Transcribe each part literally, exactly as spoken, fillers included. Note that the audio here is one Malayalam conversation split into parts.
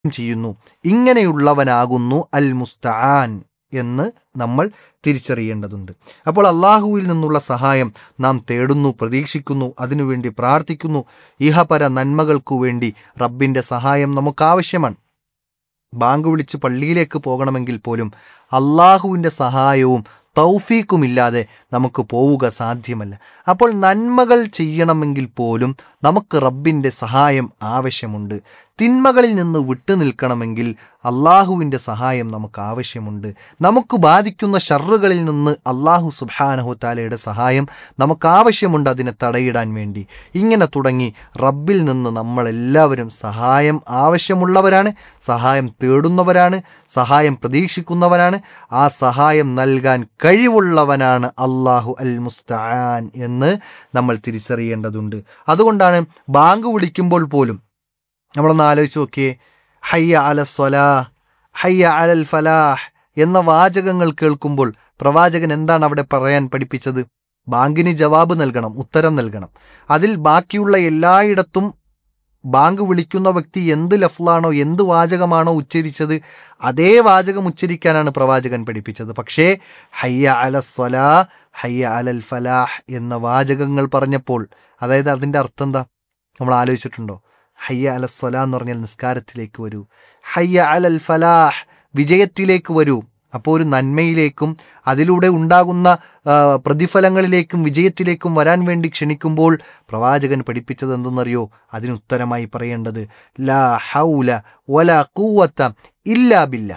ചെയ്യുന്നു. ഇങ്ങനെയുള്ളവനാകുന്നു അൽ മുസ്തആൻ എന്ന് നമ്മൾ തിരിച്ചറിയേണ്ടതുണ്ട്. അപ്പോൾ അള്ളാഹുവിൽ നിന്നുള്ള സഹായം നാം തേടുന്നു, പ്രതീക്ഷിക്കുന്നു, അതിനുവേണ്ടി പ്രാർത്ഥിക്കുന്നു. ഇഹപര നന്മകൾക്കു വേണ്ടി റബ്ബിൻ്റെ സഹായം നമുക്കാവശ്യമാണ്. ബാങ്ക് വിളിച്ച് പള്ളിയിലേക്ക് പോകണമെങ്കിൽ പോലും അള്ളാഹുവിൻ്റെ സഹായവും തൗഫീക്കുമില്ലാതെ നമുക്ക് പോവുക സാധ്യമല്ല. അപ്പോൾ നന്മകൾ ചെയ്യണമെങ്കിൽ പോലും നമുക്ക് റബ്ബിൻ്റെ സഹായം ആവശ്യമുണ്ട്. തിന്മകളിൽ നിന്ന് വിട്ടു നിൽക്കണമെങ്കിൽ അള്ളാഹുവിൻ്റെ സഹായം നമുക്ക് ആവശ്യമുണ്ട്. നമുക്ക് ബാധിക്കുന്ന ഷർറുകളിൽ നിന്ന് അള്ളാഹു സുബ്ഹാനഹു തആലയുടെ സഹായം നമുക്ക് ആവശ്യമുണ്ട്, അതിനെ തടയിടാൻ വേണ്ടി. ഇങ്ങനെ തുടങ്ങി റബ്ബിൽ നിന്ന് നമ്മളെല്ലാവരും സഹായം ആവശ്യമുള്ളവരാണ്, സഹായം തേടുന്നവരാണ്, സഹായം പ്രതീക്ഷിക്കുന്നവരാണ്. ആ സഹായം നൽകാൻ കഴിവുള്ളവനാണ് അള്ളാഹു അൽ മുസ്തആൻ എന്ന് നമ്മൾ തിരിച്ചറിയേണ്ടതുണ്ട്. അതുകൊണ്ടാണ് ബാങ്ക് വിളിക്കുമ്പോൾ പോലും നമ്മളൊന്ന് ആലോചിച്ച് നോക്കിയേ, ഹയ്യ അല സ്വലാഹ്, ഹയ്യ അലൽ ഫലാഹ് എന്ന വാചകങ്ങൾ കേൾക്കുമ്പോൾ പ്രവാചകൻ എന്താണ് അവിടെ പറയാൻ പഠിപ്പിച്ചത്? ബാങ്കിന് ജവാബ് നൽകണം, ഉത്തരം നൽകണം. അതിൽ ബാക്കിയുള്ള എല്ലായിടത്തും ബാങ്ക് വിളിക്കുന്ന വ്യക്തി എന്ത് ലഫ്ലാണോ, എന്ത് വാചകമാണോ ഉച്ചരിച്ചത്, അതേ വാചകം ഉച്ചരിക്കാനാണ് പ്രവാചകൻ പഠിപ്പിച്ചത്. പക്ഷേ ഹയ്യ അല സ്വലാഹ്, ഹയ്യ അലൽ ഫലാഹ് എന്ന വാചകങ്ങൾ പറഞ്ഞപ്പോൾ, അതായത് അതിൻ്റെ അർത്ഥം എന്താ നമ്മൾ ആലോചിച്ചിട്ടുണ്ടോ? ഹയ്യ അല സ്വലാ എന്ന് പറഞ്ഞാൽ നിസ്കാരത്തിലേക്ക് വരൂ, ഹയ്യ അലൽ ഫലാഹ് വിജയത്തിലേക്ക് വരൂ. അപ്പോൾ ഒരു നന്മയിലേക്കും അതിലൂടെ ഉണ്ടാകുന്ന പ്രതിഫലങ്ങളിലേക്കും വിജയത്തിലേക്കും വരാൻ വേണ്ടി ക്ഷണിക്കുമ്പോൾ പ്രവാചകൻ പഠിപ്പിച്ചത് എന്തെന്നറിയോ? അതിനുത്തരമായി പറയേണ്ടത് ലാ ഹൗല വലാ ഖുവത ഇല്ലാ ബില്ലാ.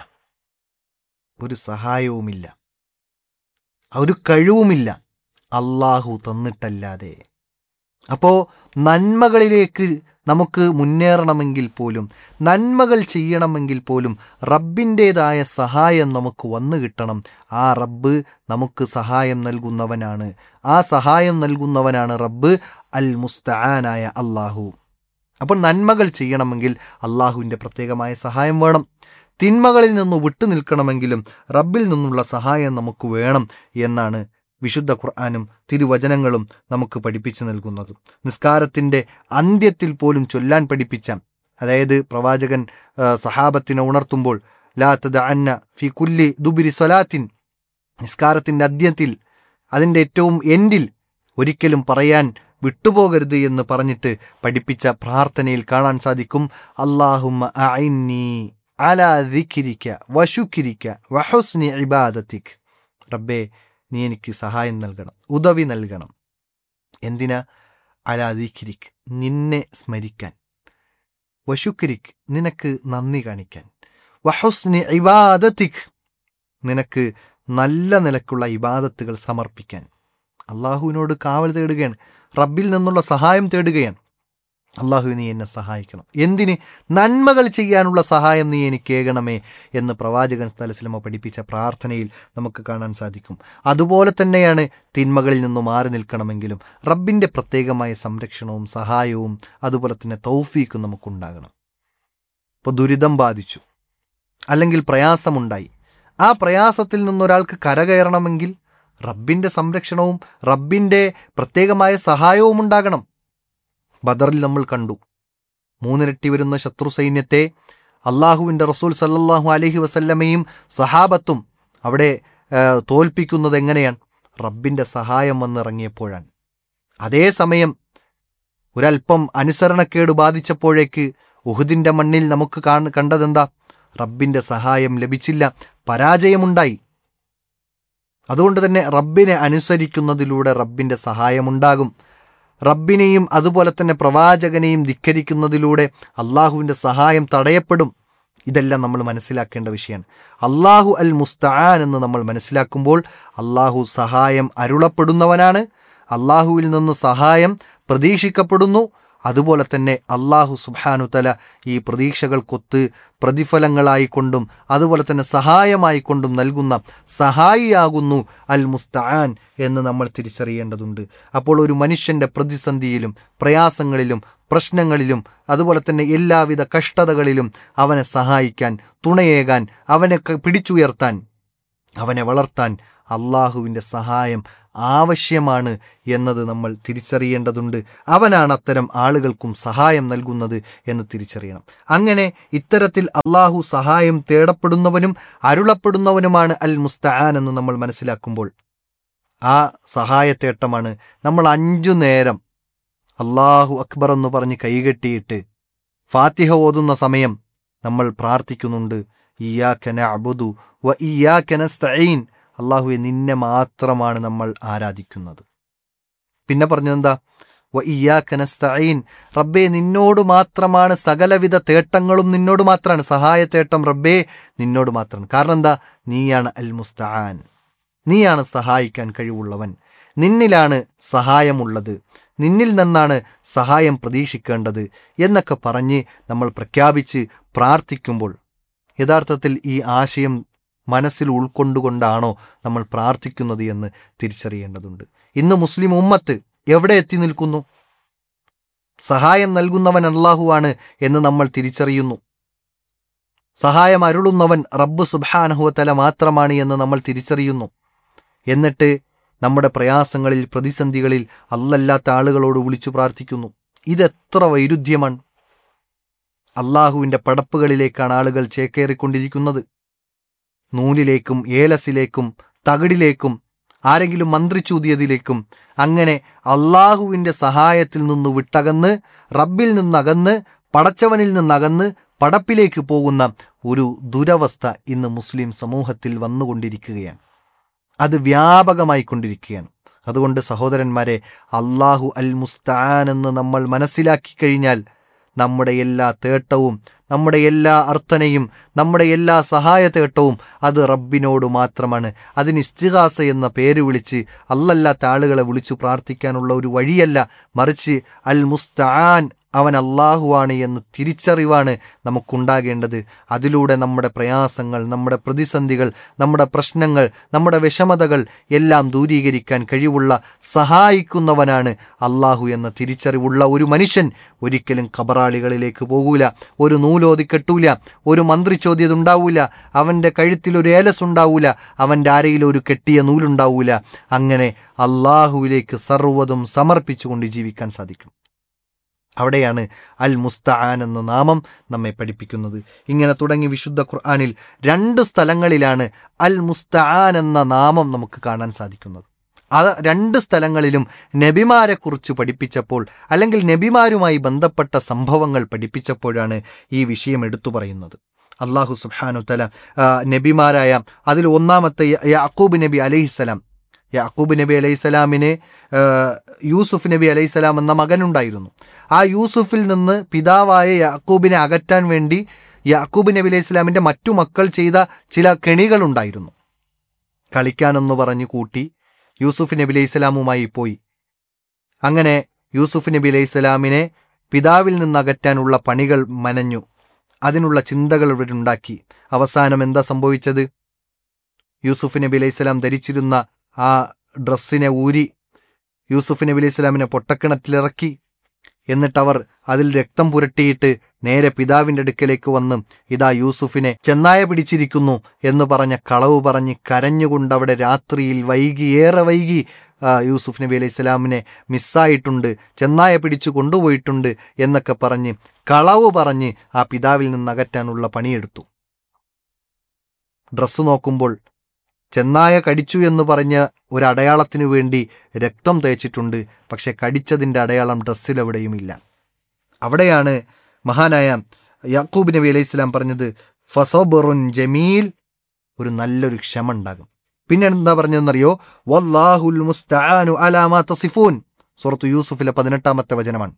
ഒരു സഹായവുമില്ല, ഒരു കഴിവുമില്ല അള്ളാഹു തന്നിട്ടല്ലാതെ. അപ്പോൾ നന്മകളിലേക്ക് നമുക്ക് മുന്നേറണമെങ്കിൽ പോലും, നന്മകൾ ചെയ്യണമെങ്കിൽ പോലും റബ്ബിൻ്റേതായ സഹായം നമുക്ക് വന്നു കിട്ടണം. ആ റബ്ബ് നമുക്ക് സഹായം നൽകുന്നവനാണ്. ആ സഹായം നൽകുന്നവനാണ് റബ്ബ് അൽ മുസ്തആനായ അള്ളാഹു. അപ്പോൾ നന്മകൾ ചെയ്യണമെങ്കിൽ അള്ളാഹുവിൻ്റെ പ്രത്യേകമായ സഹായം വേണം. തിന്മകളിൽ നിന്ന് വിട്ടു നിൽക്കണമെങ്കിലും റബ്ബിൽ നിന്നുള്ള സഹായം നമുക്ക് വേണം എന്നാണ് വിശുദ്ധ ഖുർആനും തിരുവചനങ്ങളും നമുക്ക് പഠിപ്പിച്ചു നൽകുന്നത്. നിസ്കാരത്തിൻ്റെ അന്ത്യത്തിൽ പോലും ചൊല്ലാൻ പഠിപ്പിച്ച, അതായത് പ്രവാചകൻ സഹാബത്തിനെ ഉണർത്തുമ്പോൾ ലാ തദഅന്ന ഫി കുല്ലി ദുബിരി സ്വലാത്തിൻ, നിസ്കാരത്തിൻ്റെ അന്ത്യത്തിൽ അതിൻ്റെ ഏറ്റവും എൻഡിൽ ഒരിക്കലും പറയാൻ വിട്ടുപോകരുത് എന്ന് പറഞ്ഞിട്ട് പഠിപ്പിച്ച പ്രാർത്ഥനയിൽ കാണാൻ സാധിക്കും, അല്ലാഹുമ്മ അഇന്നി അലാ ദിക്രിക വശുക്രിക വഹുസ്നി ഇബാദതിക്. റബ്ബേ, നീ എനിക്ക് സഹായം നൽകണം, ഉദവി നൽകണം. എന്തിനാ? അലാ ദിക്രിക്, നിന്നെ സ്മരിക്കാൻ, വശുക്രിക്, നിനക്ക് നന്ദി കാണിക്കാൻ, വഹുസ്നി ഇബാദതിക്, നിനക്ക് നല്ല നിലക്കുള്ള ഇബാദത്തുകൾ സമർപ്പിക്കാൻ. അള്ളാഹുവിനോട് കാവൽ തേടുകയാണ്, റബ്ബിൽ നിന്നുള്ള സഹായം തേടുകയാണ്. അള്ളാഹു, നീ എന്നെ സഹായിക്കണം. എന്തിന്? നന്മകൾ ചെയ്യാനുള്ള സഹായം നീ എനിക്ക് ഏകണമേ എന്ന് പ്രവാചകൻ സല്ലല്ലാഹു അലൈഹി വസല്ലം പഠിപ്പിച്ച പ്രാർത്ഥനയിൽ നമുക്ക് കാണാൻ സാധിക്കും. അതുപോലെ തന്നെയാണ് തിന്മകളിൽ നിന്നും മാറി നിൽക്കണമെങ്കിലും റബ്ബിൻ്റെ പ്രത്യേകമായ സംരക്ഷണവും സഹായവും അതുപോലെ തന്നെ തൗഫീക്കും നമുക്കുണ്ടാകണം. ഇപ്പോൾ ദുരിതം ബാധിച്ചു, അല്ലെങ്കിൽ പ്രയാസമുണ്ടായി, ആ പ്രയാസത്തിൽ നിന്നൊരാൾക്ക് കരകയറണമെങ്കിൽ റബ്ബിൻ്റെ സംരക്ഷണവും റബ്ബിൻ്റെ പ്രത്യേകമായ സഹായവും ഉണ്ടാകണം. ബദറിൽ നമ്മൾ കണ്ടു, മൂന്നിരട്ടി വരുന്ന ശത്രു സൈന്യത്തെ അള്ളാഹുവിൻ്റെ റസൂൽ സല്ലല്ലാഹു അലൈഹി വസല്ലമയും സഹാബത്തും അവിടെ തോൽപ്പിക്കുന്നത് എങ്ങനെയാണ്? റബ്ബിൻ്റെ സഹായം വന്നിറങ്ങിയപ്പോഴാണ്. അതേസമയം ഒരൽപ്പം അനുസരണക്കേട് ബാധിച്ചപ്പോഴേക്ക് ഉഹുദിൻ്റെ മണ്ണിൽ നമുക്ക് കണ്ടതെന്താ? റബ്ബിൻ്റെ സഹായം ലഭിച്ചില്ല, പരാജയമുണ്ടായി. അതുകൊണ്ട് തന്നെ റബ്ബിനെ അനുസരിക്കുന്നതിലൂടെ റബ്ബിൻ്റെ സഹായമുണ്ടാകും. റബ്ബിനെയും അതുപോലെ തന്നെ പ്രവാചകനെയും ധിക്കരിക്കുന്നതിലൂടെ അള്ളാഹുവിൻ്റെ സഹായം തടയപ്പെടും. ഇതെല്ലാം നമ്മൾ മനസ്സിലാക്കേണ്ട വിഷയമാണ്. അള്ളാഹു അൽ മുസ്തആൻ എന്ന് നമ്മൾ മനസ്സിലാക്കുമ്പോൾ അള്ളാഹു സഹായം അരുളപ്പെടുന്നവനാണ്, അള്ളാഹുവിൽ നിന്ന് സഹായം പ്രതീക്ഷിക്കപ്പെടുന്നു. അതുപോലെ തന്നെ അള്ളാഹു സുബ്ഹാനഹു തആല ഈ പ്രതീക്ഷകൾക്കൊത്ത് പ്രതിഫലങ്ങളായിക്കൊണ്ടും അതുപോലെ തന്നെ സഹായമായിക്കൊണ്ടും നൽകുന്ന സഹായിയാകുന്നു അൽ മുസ്തആൻ എന്ന് നമ്മൾ തിരിച്ചറിയേണ്ടതുണ്ട്. അപ്പോൾ ഒരു മനുഷ്യൻ്റെ പ്രതിസന്ധിയിലും പ്രയാസങ്ങളിലും പ്രശ്നങ്ങളിലും അതുപോലെ തന്നെ എല്ലാവിധ കഷ്ടതകളിലും അവനെ സഹായിക്കാൻ, തുണയേകാൻ, അവനെ പിടിച്ചുയർത്താൻ, അവനെ വളർത്താൻ അള്ളാഹുവിൻ്റെ സഹായം ആവശ്യമാണ് എന്നത് നമ്മൾ തിരിച്ചറിയേണ്ടതുണ്ട്. അവനാണ് അത്തരം ആളുകൾക്കും സഹായം നൽകുന്നത് എന്ന് തിരിച്ചറിയണം. അങ്ങനെ ഇത്തരത്തിൽ അള്ളാഹു സഹായം തേടപ്പെടുന്നവനും അരുളപ്പെടുന്നവനുമാണ് അൽ മുസ്തആൻ എന്ന് നമ്മൾ മനസ്സിലാക്കുമ്പോൾ ആ സഹായത്തേട്ടമാണ് നമ്മൾ അഞ്ചു നേരം അല്ലാഹു അക്ബർ എന്ന് പറഞ്ഞ് കൈകെട്ടിയിട്ട് ഫാത്തിഹ ഓതുന്ന സമയം നമ്മൾ പ്രാർത്ഥിക്കുന്നുണ്ട്, ഇയ്യാക നഅ്ബുദു വ ഇയ്യാക നസ്തഈൻ, അല്ലാഹുവേ നിന്നെ മാത്രമാണ് നമ്മൾ ആരാധിക്കുന്നത്. പിന്നെ പറഞ്ഞതെന്താ? വ ഇയ്യാക നസ്തഈൻ, റബ്ബേ നിന്നോട് മാത്രമാണ് സകലവിധ തേട്ടങ്ങളും, നിന്നോട് മാത്രമാണ് സഹായത്തേട്ടം, റബ്ബേ നിന്നോട് മാത്രമാണ്. കാരണം എന്താ? നീയാണ് അൽ മുസ്തആൻ, നീയാണ് സഹായിക്കാൻ കഴിവുള്ളവൻ, നിന്നിലാണ് സഹായമുള്ളത്, നിന്നിൽ നിന്നാണ് സഹായം പ്രതീക്ഷിക്കേണ്ടത് എന്നൊക്കെ പറഞ്ഞ് നമ്മൾ പ്രഖ്യാപിച്ച് പ്രാർത്ഥിക്കുമ്പോൾ യഥാർത്ഥത്തിൽ ഈ ആശയം മനസ്സിൽ ഉൾക്കൊണ്ടുകൊണ്ടാണോ നമ്മൾ പ്രാർത്ഥിക്കുന്നത് എന്ന് തിരിച്ചറിയേണ്ടതുണ്ട്. ഇന്ന് മുസ്ലിം ഉമ്മത്ത് എവിടെ എത്തി നിൽക്കുന്നു? സഹായം നൽകുന്നവൻ അല്ലാഹുവാണ് എന്ന് നമ്മൾ തിരിച്ചറിയുന്നു. സഹായം അരുളുന്നവൻ റബ്ബ് സുബ്ഹാനഹു വ തആല മാത്രമാണ് എന്ന് നമ്മൾ തിരിച്ചറിയുന്നു. എന്നിട്ട് നമ്മുടെ പ്രയാസങ്ങളിൽ, പ്രതിസന്ധികളിൽ അല്ലല്ലാത്ത ആളുകളോട് വിളിച്ചു പ്രാർത്ഥിക്കുന്നു. ഇതെത്ര വൈരുദ്ധ്യമാണ്! അള്ളാഹുവിൻ്റെ പടപ്പുകളിലേക്കാണ് ആളുകൾ ചേക്കേറിക്കൊണ്ടിരിക്കുന്നത്. നൂലിലേക്കും ഏലസിലേക്കും തകിടിലേക്കും ആരെങ്കിലും മന്ത്രിച്ചൂതിയതിലേക്കും അങ്ങനെ അള്ളാഹുവിൻ്റെ സഹായത്തിൽ നിന്ന് വിട്ടകന്ന്, റബ്ബിൽ നിന്നകന്ന്, പടച്ചവനിൽ നിന്നകന്ന് പടപ്പിലേക്ക് പോകുന്ന ഒരു ദുരവസ്ഥ ഇന്ന് മുസ്ലിം സമൂഹത്തിൽ വന്നുകൊണ്ടിരിക്കുകയാണ്. അത് വ്യാപകമായിക്കൊണ്ടിരിക്കുകയാണ്. അതുകൊണ്ട് സഹോദരന്മാരെ, അല്ലാഹു അൽ മുസ്തആൻ എന്ന് നമ്മൾ മനസ്സിലാക്കി കഴിഞ്ഞാൽ നമ്മുടെ എല്ലാ തേട്ടവും, നമ്മുടെ എല്ലാ അർത്ഥനയും, നമ്മുടെ എല്ലാ സഹായ തേട്ടവും അത് റബ്ബിനോട് മാത്രമാണ്. അതിന് ഇസ്തിഗാസ എന്ന പേര് വിളിച്ച് അല്ലല്ലാത്ത ആളുകളെ വിളിച്ചു പ്രാർത്ഥിക്കാനുള്ള ഒരു വഴിയല്ല, മറിച്ച് അൽ മുസ്തആൻ അവൻ അല്ലാഹുവാണ് എന്ന് തിരിച്ചറിവാണ് നമുക്കുണ്ടാകേണ്ടത്. അതിലൂടെ നമ്മുടെ പ്രയാസങ്ങൾ, നമ്മുടെ പ്രതിസന്ധികൾ, നമ്മുടെ പ്രശ്നങ്ങൾ, നമ്മുടെ വിഷമതകൾ എല്ലാം ദൂരീകരിക്കാൻ കഴിവുള്ള, സഹായിക്കുന്നവനാണ് അല്ലാഹു എന്ന തിരിച്ചറിവുള്ള ഒരു മനുഷ്യൻ ഒരിക്കലും ഖബറാളികളിലേക്ക് പോകൂല, ഒരു നൂലോതി കെട്ടൂല, ഒരു മന്ത്രിച്ചോദ്യതുണ്ടാവൂല, അവൻ്റെ കഴുത്തിലൊരു ഏലസ് ഉണ്ടാവൂല, അവൻ്റെ അരയിലൊരു കെട്ടിയ നൂലുണ്ടാവൂല. അങ്ങനെ അല്ലാഹുവിലേക്ക് സർവ്വതും സമർപ്പിച്ചുകൊണ്ട് ജീവിക്കാൻ സാധിക്കും. അവിടെയാണ് അൽ മുസ്തആൻ എന്ന നാമം നമ്മെ പഠിപ്പിക്കുന്നത്. ഇങ്ങനെ തുടങ്ങി വിശുദ്ധ ഖുർആനിൽ രണ്ട് സ്ഥലങ്ങളിലാണ് അൽ മുസ്തആൻ എന്ന നാമം നമുക്ക് കാണാൻ സാധിക്കുന്നത്. അത് രണ്ട് സ്ഥലങ്ങളിലും നബിമാരെക്കുറിച്ച് പഠിപ്പിച്ചപ്പോൾ, അല്ലെങ്കിൽ നബിമാരുമായി ബന്ധപ്പെട്ട സംഭവങ്ങൾ പഠിപ്പിച്ചപ്പോഴാണ് ഈ വിഷയം എടുത്തു പറയുന്നത്. അല്ലാഹു സുബ്ഹാനഹു തആല നബിമാരായ അതിൽ ഒന്നാമത്തെ യാക്കൂബ് നബി അലൈഹിസ്സലാം, യാക്കൂബ് നബി അലൈഹിസ്സലാമിന് യൂസുഫ് നബി അലൈഹിസ്സലാം എന്ന മകനുണ്ടായിരുന്നു. ആ യൂസുഫിൽ നിന്ന് പിതാവായ യാക്കൂബിനെ അകറ്റാൻ വേണ്ടി യാക്കൂബ് നബി അലൈഹി സ്വലാമിൻ്റെ മറ്റു മക്കൾ ചെയ്ത ചില കെണികളുണ്ടായിരുന്നു. കളിക്കാനെന്ന് പറഞ്ഞു കൂട്ടി യൂസുഫ് നബി അലൈഹി സ്വലാമുമായി പോയി. അങ്ങനെ യൂസുഫ് നബി അലൈഹി സ്വലാമിനെ പിതാവിൽ നിന്ന് അകറ്റാനുള്ള പണികൾ മനഞ്ഞു, അതിനുള്ള ചിന്തകൾ ഇവരുണ്ടാക്കി. അവസാനം എന്താ സംഭവിച്ചത്? യൂസുഫ് നബി അലൈഹി സ്വലാം ധരിച്ചിരുന്ന ആ ഡ്രസ്സിനെ ഊരി യൂസുഫ് നബി അലൈഹി സ്വലാമിനെ പൊട്ടക്കിണറ്റിലിറക്കി. എന്നിട്ടവർ അതിൽ രക്തം പുരട്ടിയിട്ട് നേരെ പിതാവിൻ്റെ അടുക്കലേക്ക് വന്ന്, ഇതാ യൂസുഫിനെ ചെന്നായ പിടിച്ചിരിക്കുന്നു എന്ന് പറഞ്ഞ കളവ് പറഞ്ഞ് കരഞ്ഞുകൊണ്ടവിടെ രാത്രിയിൽ വൈകി, ഏറെ വൈകി യൂസുഫ് നബി അലൈഹി സ്വലാമിനെ മിസ്സായിട്ടുണ്ട്, ചെന്നായ പിടിച്ചു കൊണ്ടുപോയിട്ടുണ്ട് എന്നൊക്കെ പറഞ്ഞ് കളവ് പറഞ്ഞ് ആ പിതാവിൽ നിന്ന് അകറ്റാനുള്ള പണിയെടുത്തു. ഡ്രസ്സ് നോക്കുമ്പോൾ ചെന്നായ കടിച്ചു എന്ന് പറഞ്ഞ ഒരു അടയാളത്തിനു വേണ്ടി രക്തം തേച്ചിട്ടുണ്ട്, പക്ഷെ കടിച്ചതിൻ്റെ അടയാളം ഡ്രസ്സിലെവിടെയുമില്ല. അവിടെയാണ് മഹാനായ യാക്കൂബ് നബി അലൈഹി സ്വലാം പറഞ്ഞത്, ഫസബറുൻ ജമീൽ, ഒരു നല്ലൊരു ക്ഷമ ഉണ്ടാകും. പിന്നെ എന്താ പറഞ്ഞതെന്നറിയോ? വല്ലാഹുൽ മുസ്തആനു അലാ മാ തസിഫൂൻ, സൂറത്ത് യൂസുഫിലെ പതിനെട്ടാമത്തെ വചനമാണ്.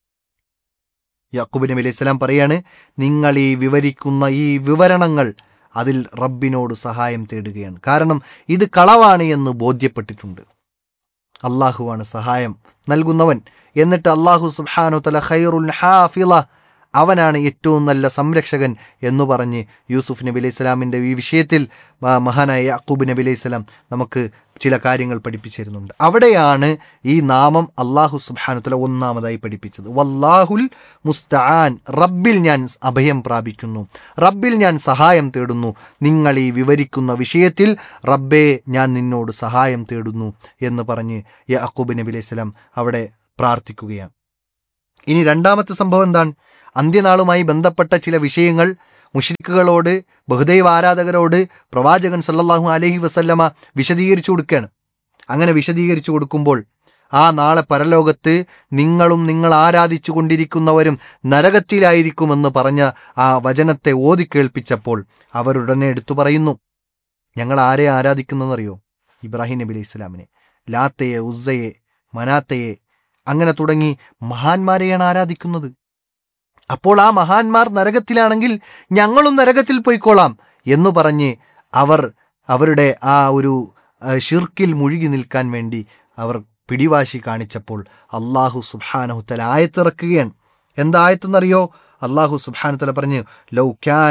യാക്കൂബ് നബി അലൈഹി സ്വലാം പറയാണ്, നിങ്ങൾ ഈ വിവരിക്കുന്ന ഈ വിവരണങ്ങൾ അതിൽ റബ്ബിനോട് സഹായം തേടുകയാണ്. കാരണം ഇത് കളവാണ് എന്ന് ബോധ്യപ്പെട്ടിട്ടുണ്ട്. അള്ളാഹുവാണ് സഹായം നൽകുന്നവൻ. എന്നിട്ട് അള്ളാഹു സുബ്ഹാനഹു തആല ഖൈറുൽ ഹാഫിള, അവനാണ് ഏറ്റവും നല്ല സംരക്ഷകൻ എന്ന് പറഞ്ഞ് യൂസുഫ് നബി അലൈഹി സ്വലാമിൻ്റെ ഈ വിഷയത്തിൽ മഹാനായ യാക്കൂബ് നബി അലൈഹി സ്വലാം നമുക്ക് ചില കാര്യങ്ങൾ പഠിപ്പിച്ചു തരുന്നുണ്ട്. അവിടെയാണ് ഈ നാമം അള്ളാഹു സുബ്ഹാനഹു വതആല ഒന്നാമതായി പഠിപ്പിച്ചത്. വല്ലാഹുൽ മുസ്തആൻ, റബ്ബിൽ ഞാൻ അഭയം പ്രാപിക്കുന്നു, റബ്ബിൽ ഞാൻ സഹായം തേടുന്നു, നിങ്ങൾ ഈ വിവരിക്കുന്ന വിഷയത്തിൽ റബ്ബേ ഞാൻ നിന്നോട് സഹായം തേടുന്നു എന്ന് പറഞ്ഞ് യാക്കൂബ് നബി അലൈഹിസ്സലാം അവിടെ പ്രാർത്ഥിക്കുകയാണ്. ഇനി രണ്ടാമത്തെ സംഭവം എന്താണ്? അന്ത്യനാളുമായി ബന്ധപ്പെട്ട ചില വിഷയങ്ങൾ മുശ്രിക്കുകളോട്, ബഹുദൈവ ആരാധകരോട് പ്രവാചകൻ സല്ലല്ലാഹു അലൈഹി വസല്ലമ വിശദീകരിച്ചു കൊടുക്കുകയാണ്. അങ്ങനെ വിശദീകരിച്ചു കൊടുക്കുമ്പോൾ ആ നാളെ പരലോകത്ത് നിങ്ങളും നിങ്ങൾ ആരാധിച്ചു കൊണ്ടിരിക്കുന്നവരും നരകത്തിലായിരിക്കുമെന്ന് പറഞ്ഞ ആ വചനത്തെ ഓതി കേൾപ്പിച്ചപ്പോൾ അവരുടനെ എടുത്തു പറയുന്നു, ഞങ്ങൾ ആരെ ആരാധിക്കുന്നതെന്നറിയോ? ഇബ്രാഹിം നബി അലൈഹി സ്വലാമിനെ, ലാത്തയെ, ഉസ്സയെ, മനാത്തയെ, അങ്ങനെ തുടങ്ങി മഹാന്മാരെയാണ് ആരാധിക്കുന്നത്. അപ്പോൾ ആ മഹാന്മാർ നരകത്തിലാണെങ്കിൽ ഞങ്ങളും നരകത്തിൽ പോയിക്കോളാം എന്ന് പറഞ്ഞ് അവർ അവരുടെ ആ ഒരു ഷിർക്കിൽ മുഴുകി നിൽക്കാൻ വേണ്ടി അവർ പിടിവാശി കാണിച്ചപ്പോൾ അള്ളാഹു സുബ്ഹാനഹു തആല ആയത്തിറക്കുകയാണ്. എന്താ ആയത്തെന്നറിയോ? അള്ളാഹു സുബ്ഹാനഹു തആല പറഞ്ഞു, ലൗ കാന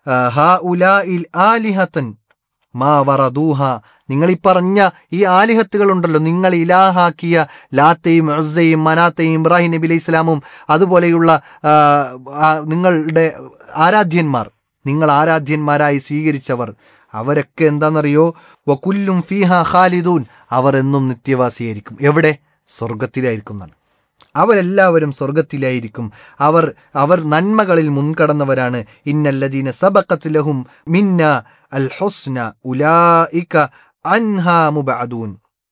ഹൗലാഇൽ ആലിഹതൻ മാ വറദൂഹ, നിങ്ങൾ ഈ പറഞ്ഞ ഈ ആലിഹത്തുകളുണ്ടല്ലോ, നിങ്ങൾ ഇലാഹാക്കിയ ലാത്തയും ഉസ്സയും മനാത്തയും ഇബ്രാഹിം നബി അലൈഹി സ്വലാമും അതുപോലെയുള്ള നിങ്ങളുടെ ആരാധ്യന്മാർ, നിങ്ങൾ ആരാധ്യന്മാരായി സ്വീകരിച്ചവർ, അവരൊക്കെ എന്താണെന്നറിയോ? വകുല്ലും ഫീഹ ഖാലിദൂൻ, അവർ എന്നും നിത്യവാസിയായിരിക്കും. എവിടെ? സ്വർഗത്തിലായിരിക്കും എന്നാണ്. അവരെല്ലാവരും സ്വർഗത്തിലായിരിക്കും. അവർ അവർ നന്മകളിൽ മുൻകടന്നവരാണ്. ഇന്നല്ലദീന സബഖത് ലഹും മിന്ന അൽ ഹുസ്ന ഉലൈക അൻഹാ മുബഅദൂൻ,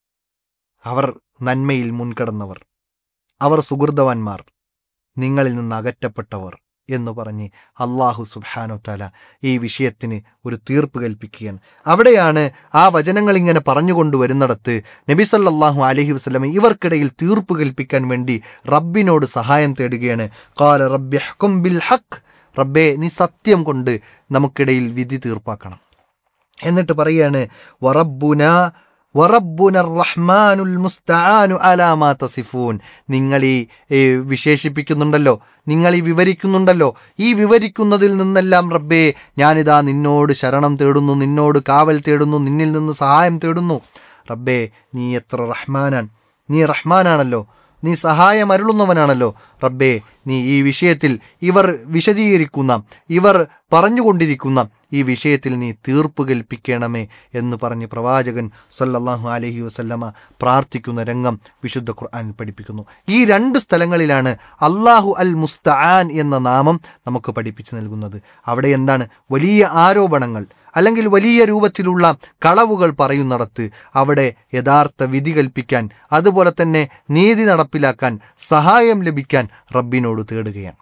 അവർ നന്മയിൽ മുൻകടന്നവർ, അവർ സുഹൃതവാന്മാർ, നിങ്ങളിൽ നിന്ന് അകറ്റപ്പെട്ടവർ എന്ന് പറഞ്ഞ് അള്ളാഹു സുബ്ഹാനഹു തആല ഈ വിഷയത്തിന് ഒരു തീർപ്പ് കൽപ്പിക്കുകയാണ്. അവിടെയാണ് ആ വചനങ്ങൾ ഇങ്ങനെ പറഞ്ഞുകൊണ്ടുവരുന്നിടത്ത് നബി സല്ലല്ലാഹു അലൈഹി വസല്ലം ഇവർക്കിടയിൽ തീർപ്പ് കൽപ്പിക്കാൻ വേണ്ടി റബ്ബിനോട് സഹായം തേടുകയാണ്. ഖാല റബ്ബി ഹ്കും ബിൽ ഹഖ്, റബ്ബേ നീ സത്യം കൊണ്ട് നമുക്കിടയിൽ വിധി തീർപ്പാക്കണം. എന്നിട്ട് പറയാണ്, വറബ്ബുന വറബ്ബുന റഹ്മാനുൽ മുസ്തആനു അലാ മാ തസിഫൂൻ, നിങ്ങൾ ഈ വിശേഷിപ്പിക്കുന്നുണ്ടല്ലോ, നിങ്ങൾ ഈ വിവരിക്കുന്നുണ്ടല്ലോ, ഈ വിവരിക്കുന്നതിൽ നിന്നെല്ലാം റബ്ബേ ഞാനിതാ നിന്നോട് ശരണം തേടുന്നു, നിന്നോട് കാവൽ തേടുന്നു, നിന്നിൽ നിന്ന് സഹായം തേടുന്നു. റബ്ബേ നീ എത്ര റഹ്മാനാൻ, നീ റഹ്മാനാണല്ലോ, നീ സഹായം അരുളുന്നവനാണല്ലോ. റബ്ബേ നീ ഈ വിഷയത്തിൽ ഇവർ വിശദീകരിക്കുന്ന, ഇവർ പറഞ്ഞുകൊണ്ടിരിക്കുന്ന ഈ വിഷയത്തിൽ നീ തീർപ്പ് കൽപ്പിക്കണമേ എന്ന് പറഞ്ഞ് പ്രവാചകൻ സല്ലല്ലാഹു അലൈഹി വസല്ലമ പ്രാർത്ഥിക്കുന്ന രംഗം വിശുദ്ധ ഖുർആൻ പഠിപ്പിക്കുന്നു. ഈ രണ്ട് സ്ഥലങ്ങളിലാണ് അല്ലാഹു അൽ മുസ്തആൻ എന്ന നാമം നമുക്ക് പഠിപ്പിച്ചു നൽകുന്നത്. അവിടെ എന്താണ്? വലിയ ആരോപണങ്ങൾ അല്ലെങ്കിൽ വലിയ രൂപത്തിലുള്ള കളവുകൾ പറയുന്നിടത്ത് അവിടെ യഥാർത്ഥ വിധി കൽപ്പിക്കാൻ, അതുപോലെ തന്നെ നീതി നടപ്പിലാക്കാൻ, സഹായം ലഭിക്കാൻ റബ്ബിനോട് തേടുകയാണ്.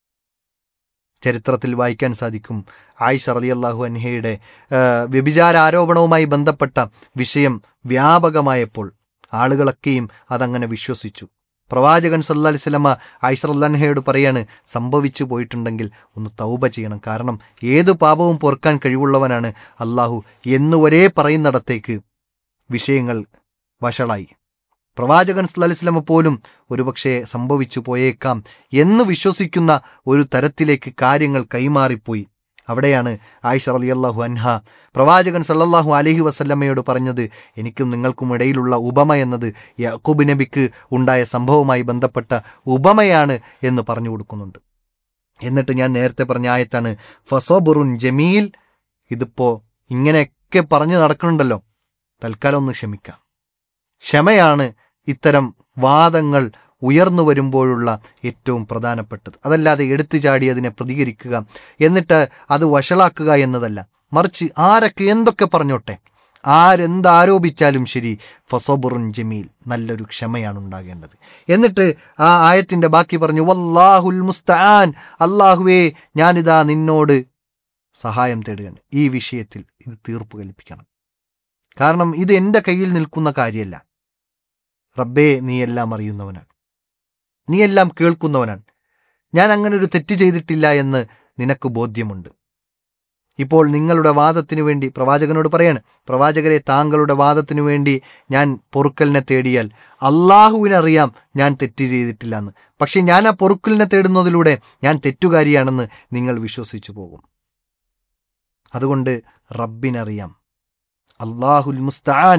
ചരിത്രത്തിൽ വായിക്കാൻ സാധിക്കും, ആയിഷ റളിയല്ലാഹു അൻഹയുടെ വ്യഭിചാര ആരോപണവുമായി ബന്ധപ്പെട്ട വിഷയം വ്യാപകമായപ്പോൾ ആളുകളൊക്കെയും അതങ്ങനെ വിശ്വസിച്ചു. പ്രവാചകൻ സല്ലല്ലാഹു അലൈഹി വസല്ലമ ആയിഷ റളിയല്ലാഹു അൻഹയോട് പറയാണ്, സംഭവിച്ചു പോയിട്ടുണ്ടെങ്കിൽ ഒന്ന് തൗബ ചെയ്യണം, കാരണം ഏത് പാപവും പൊറുക്കാൻ കഴിവുള്ളവനാണ് അള്ളാഹു എന്ന് വരെ പറയുന്നിടത്തേക്ക് വിഷയങ്ങൾ വഷളായി. പ്രവാചകൻ സല്ലല്ലാഹു അലൈഹി വസല്ലമ പോലും ഒരുപക്ഷെ സംഭവിച്ചു പോയേക്കാം എന്ന് വിശ്വസിക്കുന്ന ഒരു തരത്തിലേക്ക് കാര്യങ്ങൾ കൈമാറിപ്പോയി. അവിടെയാണ് ആയിഷ റളിയല്ലാഹു അൻഹ പ്രവാചകൻ സല്ലല്ലാഹു അലൈഹി വസല്ലമയോട് പറഞ്ഞത്, എനിക്കും നിങ്ങൾക്കും ഇടയിലുള്ള ഉപമ എന്നത് യാക്കൂബ് നബിക്ക് ഉണ്ടായ സംഭവവുമായി ബന്ധപ്പെട്ട ഉപമയാണ് എന്ന് പറഞ്ഞു കൊടുക്കുന്നുണ്ട്. എന്നിട്ട് ഞാൻ നേരത്തെ പറഞ്ഞ ആയത്താണ് ഫസബറുൻ ജമീൽ. ഇതിപ്പോ ഇങ്ങനെയൊക്കെ പറഞ്ഞു നടക്കുന്നുണ്ടല്ലോ, തൽക്കാലം ഒന്ന് ക്ഷമിക്കാം. ക്ഷമയാണ് ഇത്തരം വാദങ്ങൾ ഉയർന്നു വരുമ്പോഴുള്ള ഏറ്റവും പ്രധാനപ്പെട്ടത്. അതല്ലാതെ എടുത്തു ചാടി അതിനെ പ്രതികരിക്കുക, എന്നിട്ട് അത് വഷളാക്കുക എന്നതല്ല. മറിച്ച് ആരൊക്കെ എന്തൊക്കെ പറഞ്ഞോട്ടെ, ആരെന്താരോപിച്ചാലും ശരി, ഫസബറുൻ ജമീൽ, നല്ലൊരു ക്ഷമയാണ് ഉണ്ടാകേണ്ടത്. എന്നിട്ട് ആ ആയത്തിന്റെ ബാക്കി പറഞ്ഞു, വല്ലാഹുൽ മുസ്തആൻ, അല്ലാഹുവേ ഞാനിതാ നിന്നോട് സഹായം തേടുകയാണ്. ഈ വിഷയത്തിൽ ഇത് തീർപ്പ് കൽപ്പിക്കണം, കാരണം ഇത് എൻ്റെ കയ്യിൽ നിൽക്കുന്ന കാര്യമല്ല. റബ്ബേ നീ എല്ലാം അറിയുന്നവനാണ്, നീ എല്ലാം കേൾക്കുന്നവനാണ്. ഞാൻ അങ്ങനെ ഒരു തെറ്റ് ചെയ്തിട്ടില്ല എന്ന് നിനക്ക് ബോധ്യമുണ്ട്. ഇപ്പോൾ നിങ്ങളുടെ വാദത്തിനു വേണ്ടി പ്രവാചകനോട് പറയാണ്, പ്രവാചകരെ താങ്കളുടെ വാദത്തിനു വേണ്ടി ഞാൻ പൊറുക്കലിനെ തേടിയാൽ അള്ളാഹുവിനറിയാം ഞാൻ തെറ്റ് ചെയ്തിട്ടില്ല എന്ന്. പക്ഷെ ഞാൻ ആ പൊറുക്കലിനെ തേടുന്നതിലൂടെ ഞാൻ തെറ്റുകാരിയാണെന്ന് നിങ്ങൾ വിശ്വസിച്ചു പോകും. അതുകൊണ്ട് റബ്ബിനറിയാം, അല്ലാഹുൽ മുസ്തആൻ,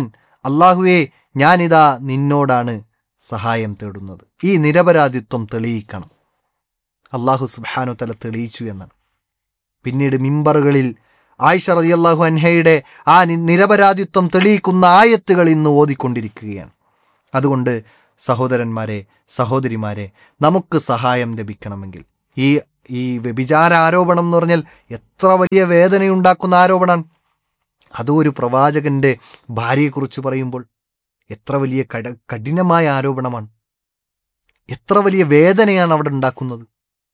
അള്ളാഹുവേ ഞാനിതാ നിന്നോടാണ് സഹായം തേടുന്നത്. ഈ നിരപരാധിത്വം തെളിയിക്കണം. അള്ളാഹു സുബ്ഹാനഹു തആല തെളിയിച്ചു എന്നാണ്. പിന്നീട് മിമ്പറുകളിൽ ആയിഷ റളിയല്ലാഹു അൻഹയുടെ ആ നിരപരാധിത്വം തെളിയിക്കുന്ന ആയത്തുകൾ ഇന്ന് ഓതിക്കൊണ്ടിരിക്കുകയാണ്. അതുകൊണ്ട് സഹോദരന്മാരെ, സഹോദരിമാരെ, നമുക്ക് സഹായം ലഭിക്കണമെങ്കിൽ ഈ ഈ വ്യഭിചാര ആരോപണം എന്ന് പറഞ്ഞാൽ എത്ര വലിയ വേദനയുണ്ടാക്കുന്ന ആരോപണമാണ്. അതും ഒരു പ്രവാചകന്റെ ഭാര്യയെക്കുറിച്ച് പറയുമ്പോൾ എത്ര വലിയ കട കഠിനമായ ആരോപണമാണ്. എത്ര വലിയ വേദനയാണ് അവിടെ ഉണ്ടാക്കുന്നത്.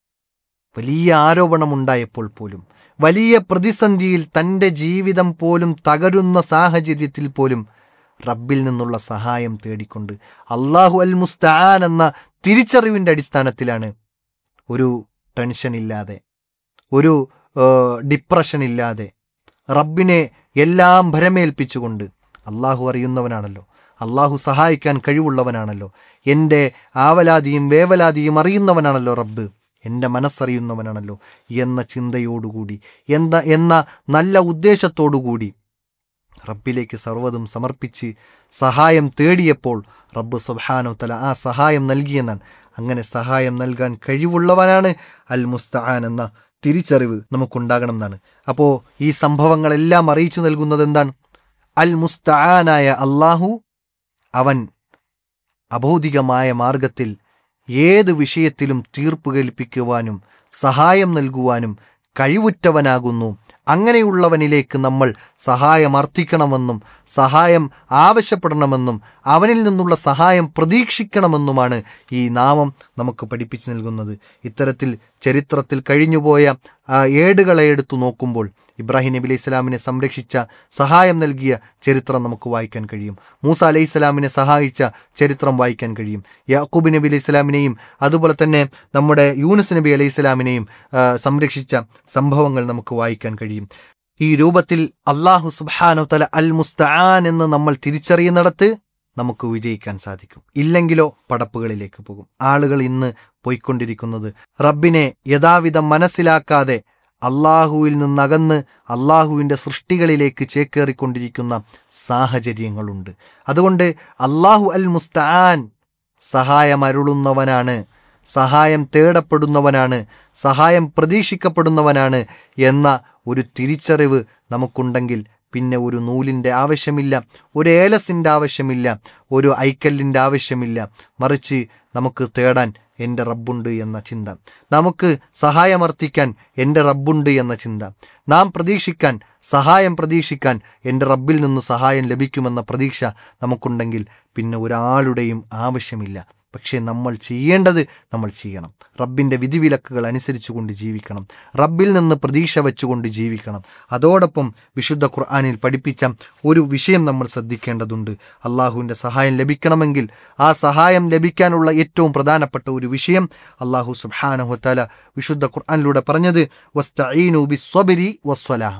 വലിയ ആരോപണമുണ്ടായപ്പോൾ പോലും, വലിയ പ്രതിസന്ധിയിൽ, തൻ്റെ ജീവിതം പോലും തകരുന്ന സാഹചര്യത്തിൽ പോലും റബ്ബിൽ നിന്നുള്ള സഹായം തേടിക്കൊണ്ട് അല്ലാഹു അൽ മുസ്തആൻ എന്ന തിരിച്ചറിവിൻ്റെ അടിസ്ഥാനത്തിലാണ് ഒരു ടെൻഷൻ ഇല്ലാതെ, ഒരു ഡിപ്രഷൻ ഇല്ലാതെ, റബ്ബിനെ എല്ലാം ഭരമേൽപ്പിച്ചുകൊണ്ട്, അള്ളാഹു അറിയുന്നവനാണല്ലോ, അള്ളാഹു സഹായിക്കാൻ കഴിവുള്ളവനാണല്ലോ, എൻ്റെ ആവലാതിയും വേവലാതിയും അറിയുന്നവനാണല്ലോ റബ്ബ്, എൻ്റെ മനസ്സറിയുന്നവനാണല്ലോ എന്ന ചിന്തയോടുകൂടി, എന്താ എന്ന നല്ല ഉദ്ദേശത്തോടുകൂടി റബ്ബിലേക്ക് സർവ്വതും സമർപ്പിച്ച് സഹായം തേടിയപ്പോൾ റബ്ബ് സുബ്ഹാനഹു തആല ആ സഹായം നൽകിയെന്നാണ്. അങ്ങനെ സഹായം നൽകാൻ കഴിവുള്ളവനാണ് അൽ മുസ്തആൻ എന്ന തിരിച്ചറിവ് നമുക്കുണ്ടാകണം എന്നാണ്. അപ്പോൾ ഈ സംഭവങ്ങളെല്ലാം അറിയിച്ചു നൽകുന്നത് എന്താണ്? അൽ മുസ്തആനായ അള്ളാഹു, അവൻ അഭൗതികമായ മാർഗത്തിൽ ഏത് വിഷയത്തിലും തീർപ്പ് കൽപ്പിക്കുവാനും സഹായം നൽകുവാനും കഴിവുറ്റവനാകുന്നു. അങ്ങനെയുള്ളവനിലേക്ക് നമ്മൾ സഹായം അർത്ഥിക്കണമെന്നും സഹായം ആവശ്യപ്പെടണമെന്നും അവനിൽ നിന്നുള്ള സഹായം പ്രതീക്ഷിക്കണമെന്നുമാണ് ഈ നാമം നമുക്ക് പഠിപ്പിച്ചു നൽകുന്നത്. ഇത്തരത്തിൽ ചരിത്രത്തിൽ കഴിഞ്ഞുപോയ ഏടുകളെ എടുത്തു നോക്കുമ്പോൾ ഇബ്രാഹിം നബി അലൈഹി സ്വലാമിനെ സംരക്ഷിച്ച, സഹായം നൽകിയ ചരിത്രം നമുക്ക് വായിക്കാൻ കഴിയും. മൂസ അലൈഹി സ്വലാമിനെ സഹായിച്ച ചരിത്രം വായിക്കാൻ കഴിയും. യാക്കൂബ് നബി അലൈഹി സ്വലാമിനെയും അതുപോലെ തന്നെ നമ്മുടെ യൂനുസ് നബി അലൈഹി സ്വലാമിനെയും സംരക്ഷിച്ച സംഭവങ്ങൾ നമുക്ക് വായിക്കാൻ കഴിയും. ഈ രൂപത്തിൽ അല്ലാഹു സുബ്ഹാനഹു തആല അൽ മുസ്തആൻ എന്ന് നമ്മൾ തിരിച്ചറിയുന്നിടത്ത് നമുക്ക് വിജയിക്കാൻ സാധിക്കും. ഇല്ലെങ്കിലോ പടപ്പുകളിലേക്ക് പോകും. ആളുകൾ ഇന്ന് പോയിക്കൊണ്ടിരിക്കുന്നത് റബ്ബിനെ യഥാവിധം മനസ്സിലാക്കാതെ അള്ളാഹുവിൽ നിന്നകന്ന് അള്ളാഹുവിൻ്റെ സൃഷ്ടികളിലേക്ക് ചേക്കേറിക്കൊണ്ടിരിക്കുന്ന സാഹചര്യങ്ങളുണ്ട്. അതുകൊണ്ട് അള്ളാഹു അൽ മുസ്തആൻ സഹായം അരുളുന്നവനാണ്, സഹായം തേടപ്പെടുന്നവനാണ്, സഹായം പ്രതീക്ഷിക്കപ്പെടുന്നവനാണ് എന്ന ഒരു തിരിച്ചറിവ് നമുക്കുണ്ടെങ്കിൽ പിന്നെ ഒരു നൂലിൻ്റെ ആവശ്യമില്ല, ഒരു ഏലസിൻ്റെ ആവശ്യമില്ല, ഒരു ഐക്കല്ലിൻ്റെ ആവശ്യമില്ല. മറിച്ച് നമുക്ക് തേടാൻ എൻ്റെ റബ്ബുണ്ട് എന്ന ചിന്ത, നമുക്ക് സഹായമർത്ഥിക്കാൻ എൻ്റെ റബ്ബുണ്ട് എന്ന ചിന്ത, നാം പ്രതീക്ഷിക്കാൻ, സഹായം പ്രതീക്ഷിക്കാൻ എൻ്റെ റബ്ബിൽ നിന്ന് സഹായം ലഭിക്കുമെന്ന പ്രതീക്ഷ നമുക്കുണ്ടെങ്കിൽ പിന്നെ ഒരാളുടെയും ആവശ്യമില്ല. പക്ഷേ നമ്മൾ ചെയ്യേണ്ടത് നമ്മൾ ചെയ്യണം. റബ്ബിൻ്റെ വിധിവിലക്കുകൾ അനുസരിച്ചുകൊണ്ട് ജീവിക്കണം. റബ്ബിൽ നിന്ന് പ്രതീക്ഷ വെച്ചുകൊണ്ട് ജീവിക്കണം. അതോടൊപ്പം വിശുദ്ധ ഖുർആനിൽ പഠിപ്പിച്ച ഒരു വിഷയം നമ്മൾ ശ്രദ്ധിക്കേണ്ടതുണ്ട്. അള്ളാഹുവിൻ്റെ സഹായം ലഭിക്കണമെങ്കിൽ ആ സഹായം ലഭിക്കാനുള്ള ഏറ്റവും പ്രധാനപ്പെട്ട ഒരു വിഷയം അള്ളാഹു സുബ്ഹാനഹു വ തആല വിശുദ്ധ ഖുർആനിലൂടെ പറഞ്ഞത് വസ്തഈനു ബിസ്സബ്രി വസ്സലാഹ.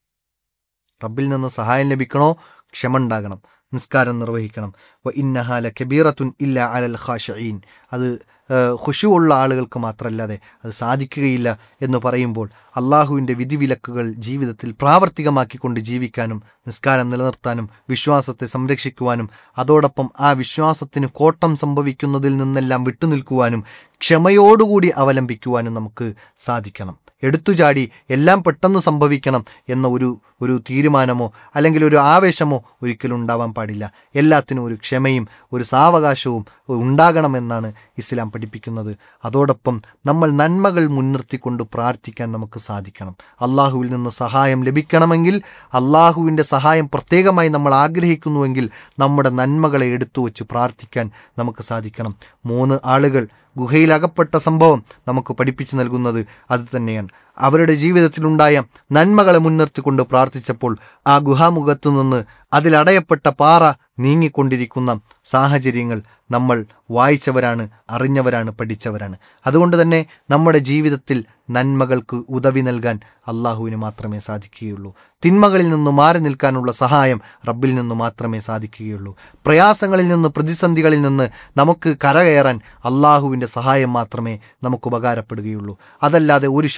റബ്ബിൽ നിന്ന് സഹായം ലഭിക്കണോ? ക്ഷമ ഉണ്ടാകണം, നിസ്കാരം നിർവഹിക്കണം. വ ഇന്നഹാ ലകബീറത്തുൻ ഇല്ലാ അലൽ ഖാശിഈൻ. അത് ഖുശൂഉള്ള ആളുകൾക്ക് മാത്രമല്ലാതെ അത് സാധിക്കുകയില്ല എന്ന് പറയുമ്പോൾ അള്ളാഹുവിൻ്റെ വിധിവിലക്കുകൾ ജീവിതത്തിൽ പ്രാവർത്തികമാക്കിക്കൊണ്ട് ജീവിക്കാനും നിസ്കാരം നിലനിർത്താനും വിശ്വാസത്തെ സംരക്ഷിക്കുവാനും അതോടൊപ്പം ആ വിശ്വാസത്തിന് കോട്ടം സംഭവിക്കുന്നതിൽ നിന്നെല്ലാം വിട്ടുനിൽക്കുവാനും ക്ഷമയോടുകൂടി അവലംബിക്കുവാനും നമുക്ക് സാധിക്കണം. എടുത്തുചാടി എല്ലാം പെട്ടെന്ന് സംഭവിക്കണം എന്ന ഒരു ഒരു തീരുമാനമോ അല്ലെങ്കിൽ ഒരു ആവേശമോ ഒരിക്കലും ഉണ്ടാവാൻ പാടില്ല. എല്ലാത്തിനും ഒരു ക്ഷമയും ഒരു സാവകാശവും ഉണ്ടാകണമെന്നാണ് ഇസ്ലാം പഠിപ്പിക്കുന്നത്. അതോടൊപ്പം നമ്മൾ നന്മകൾ മുൻനിർത്തിക്കൊണ്ട് പ്രാർത്ഥിക്കാൻ നമുക്ക് സാധിക്കണം. അള്ളാഹുവിൽ നിന്ന് സഹായം ലഭിക്കണമെങ്കിൽ, അള്ളാഹുവിൻ്റെ സഹായം പ്രത്യേകമായി നമ്മൾ ആഗ്രഹിക്കുന്നുവെങ്കിൽ നമ്മുടെ നന്മകളെ എടുത്തു വച്ച് പ്രാർത്ഥിക്കാൻ നമുക്ക് സാധിക്കണം. മൂന്ന് ആളുകൾ ഗുഹയിലകപ്പെട്ട സംഭവം നമുക്ക് പഠിപ്പിച്ചു നൽകുന്നത് അത് തന്നെയാണ്. അവരുടെ ജീവിതത്തിലുണ്ടായ നന്മകളെ മുൻനിർത്തിക്കൊണ്ട് പ്രാർത്ഥിച്ചപ്പോൾ ആ ഗുഹാമുഖത്തു നിന്ന് അതിലടയപ്പെട്ട പാറ നീങ്ങിക്കൊണ്ടിരിക്കുന്ന സാഹചര്യങ്ങൾ നമ്മൾ വായിച്ചവരാണ്, അറിഞ്ഞവരാണ്, പഠിച്ചവരാണ്. അതുകൊണ്ട് തന്നെ നമ്മുടെ ജീവിതത്തിൽ നന്മകൾക്ക് ഉദവി നൽകാൻ അള്ളാഹുവിന് മാത്രമേ സാധിക്കുകയുള്ളൂ. തിന്മകളിൽ നിന്ന് മാറി നിൽക്കാനുള്ള സഹായം റബ്ബിൽ നിന്ന് മാത്രമേ സാധിക്കുകയുള്ളൂ. പ്രയാസങ്ങളിൽ നിന്ന്, പ്രതിസന്ധികളിൽ നിന്ന് നമുക്ക് കരകയറാൻ അള്ളാഹുവിൻ്റെ സഹായം മാത്രമേ നമുക്ക് ഉപകാരപ്പെടുകയുള്ളൂ. അതല്ലാതെ ഒരു ശക്തിക്കോ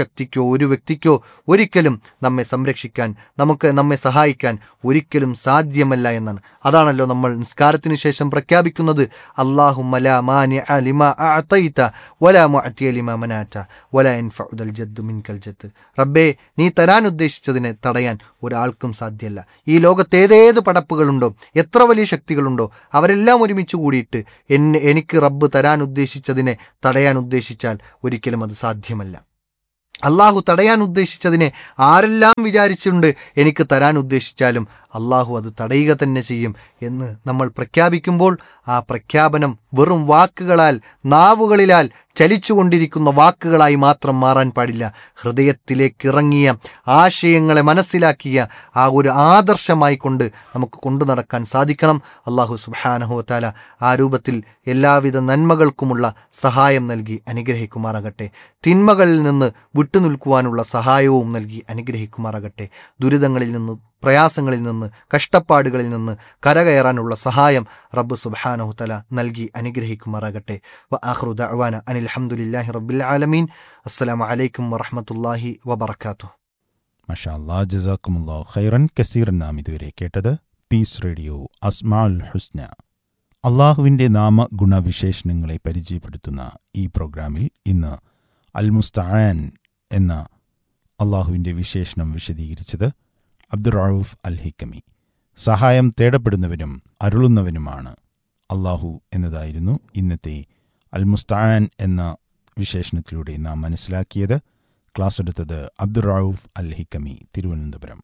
ഒരു വ്യക്തിക്കോ ഒരിക്കലും നമ്മെ സംരക്ഷിക്കാൻ, നമുക്ക് നമ്മെ സഹായിക്കാൻ ഒരിക്കലും സാധ്യമല്ല എന്നാണ്. അതാണല്ലോ നമ്മൾ നിസ്കാരത്തിന് ശേഷം പ്രഖ്യാപിക്കുന്നത്, അല്ലാഹുമ്മ ലാ മാനിഅ ലിമാ അഅതൈത വലാ മുഅതിയ ലിമാ മനഅത വലാ യൻഫഉൽ ജദ്ദു മിൻകൽ ജദ്ദ്. റബ്ബേ, നീ തരാൻ ഉദ്ദേശിച്ചതിനെ തടയാൻ ഒരാൾക്കും സാധ്യമല്ല. ഈ ലോകത്ത് ഏതേത് പടപ്പുകളുണ്ടോ, എത്ര വലിയ ശക്തികളുണ്ടോ, അവരെല്ലാം ഒരുമിച്ച് കൂടിയിട്ട് എന്നെ എനിക്ക് റബ്ബ് തരാൻ ഉദ്ദേശിച്ചതിനെ തടയാൻ ഉദ്ദേശിച്ചാൽ ഒരിക്കലും അത് സാധ്യമല്ല. അള്ളാഹു തടയാൻ ഉദ്ദേശിച്ചതിനെ ആരെല്ലാം വിചാരിച്ചുകൊണ്ട് എനിക്ക് തരാൻ ഉദ്ദേശിച്ചാലും അള്ളാഹു അത് തടയുക തന്നെ ചെയ്യും എന്ന് നമ്മൾ പ്രഖ്യാപിക്കുമ്പോൾ ആ പ്രഖ്യാപനം വെറും വാക്കുകളാൽ, നാവുകളിലാൽ ചലിച്ചുകൊണ്ടിരിക്കുന്ന വാക്കുകളായി മാത്രം മാറാൻ പാടില്ല. ഹൃദയത്തിലേക്ക് ഇറങ്ങിയ ആശയങ്ങളെ മനസ്സിലാക്കിയ ആ ഒരു ആദർശമായി കൊണ്ട് നമുക്ക് കൊണ്ടു നടക്കാൻ സാധിക്കണം. അള്ളാഹു സുബ്ഹാനഹു വ തആല ആ രൂപത്തിൽ എല്ലാവിധ നന്മകൾക്കുമുള്ള സഹായം നൽകി അനുഗ്രഹിക്കുമാറാകട്ടെ. തിന്മകളിൽ നിന്ന് വിട്ടുനിൽക്കുവാനുള്ള സഹായവും നൽകി അനുഗ്രഹിക്കുമാറാകട്ടെ. ദുരിതങ്ങളിൽ നിന്ന്, പ്രയാസങ്ങളിൽ നിന്ന്, കഷ്ടപ്പാടുകളിൽ നിന്ന് കരകയറാനുള്ള സഹായം റബ്ബ് സുബ്ഹാനഹു തആല നൽകി അനുഗ്രഹിക്കുമാറാകട്ടെ. വ ആഖിറു ദഅവാന അനിൽ ഹംദുലില്ലാഹി റബ്ബിൽ ആലമീൻ. അസ്സലാമു അലൈക്കും വറഹ്മത്തുള്ളാഹി വബറകാതുഹു. മാഷാ അല്ലാഹ്, ജസാക്കുമുല്ലാഹു ഖൈറൻ കസീറൻ. നാം ഇതുവരെ കേട്ടത് പീസ് റേഡിയോ അസ്മാഉൽ ഹുസ്ന, അള്ളാഹുവിൻ്റെ നാമ ഗുണവിശേഷണങ്ങളെ പരിചയപ്പെടുത്തുന്ന ഈ പ്രോഗ്രാമിൽ ഇന്ന് അൽ മുസ്തആൻ എന്ന അള്ളാഹുവിൻ്റെ വിശേഷണം വിശദീകരിച്ചത് അബ്ദുർ റഊഫ് അൽ ഹിക്കമി. സഹായം തേടപ്പെടുന്നവനും അരുളുന്നവനുമാണ് അള്ളാഹു എന്നതായിരുന്നു ഇന്നത്തെ അൽ മുസ്തആൻ എന്ന വിശേഷണത്തിലൂടെ നാം മനസ്സിലാക്കിയത്. ക്ലാസ് എടുത്തത് അബ്ദുർ റഊഫ് അൽ ഹിക്കമി, തിരുവനന്തപുരം.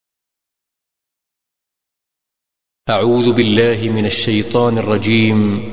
أعوذ بالله من الشيطان الرجيم